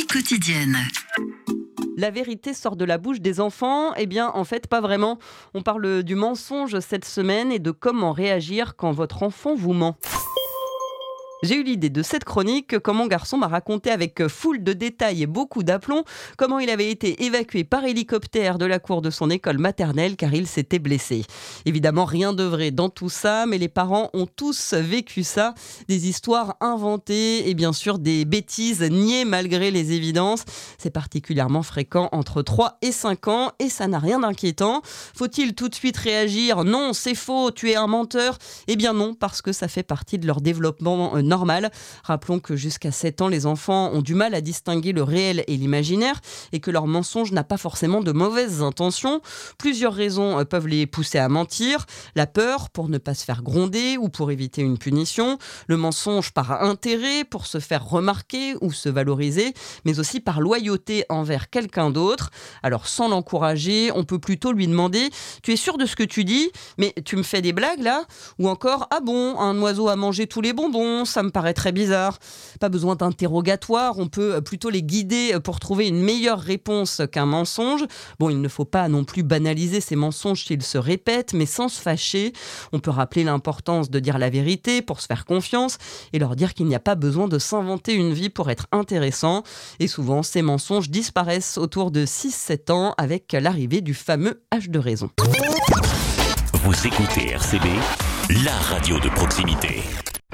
vie quotidienne. La vérité sort de la bouche des enfants ? Eh bien, en fait, pas vraiment. On parle du mensonge cette semaine et de comment réagir quand votre enfant vous ment. J'ai eu l'idée de cette chronique quand mon garçon m'a raconté avec foule de détails et beaucoup d'aplomb comment il avait été évacué par hélicoptère de la cour de son école maternelle car il s'était blessé. Évidemment, rien de vrai dans tout ça, mais les parents ont tous vécu ça. Des histoires inventées et bien sûr des bêtises niées malgré les évidences. C'est particulièrement fréquent entre 3 et 5 ans et ça n'a rien d'inquiétant. Faut-il tout de suite réagir ? Non, c'est faux, tu es un menteur. Eh bien non, parce que ça fait partie de leur développement normal. Rappelons que jusqu'à 7 ans, les enfants ont du mal à distinguer le réel et l'imaginaire et que leur mensonge n'a pas forcément de mauvaises intentions. Plusieurs raisons peuvent les pousser à mentir. La peur pour ne pas se faire gronder ou pour éviter une punition. Le mensonge par intérêt pour se faire remarquer ou se valoriser, mais aussi par loyauté envers quelqu'un d'autre. Alors sans l'encourager, on peut plutôt lui demander « Tu es sûr de ce que tu dis ? Mais tu me fais des blagues là ?» Ou encore « Ah bon, un oiseau a mangé tous les bonbons ? Ça me paraît très bizarre. » Pas besoin d'interrogatoire, on peut plutôt les guider pour trouver une meilleure réponse qu'un mensonge. Bon, il ne faut pas non plus banaliser ces mensonges s'ils se répètent, mais sans se fâcher. On peut rappeler l'importance de dire la vérité pour se faire confiance et leur dire qu'il n'y a pas besoin de s'inventer une vie pour être intéressant. Et souvent, ces mensonges disparaissent autour de 6-7 ans avec l'arrivée du fameux âge de raison. Vous écoutez RCB, la radio de proximité.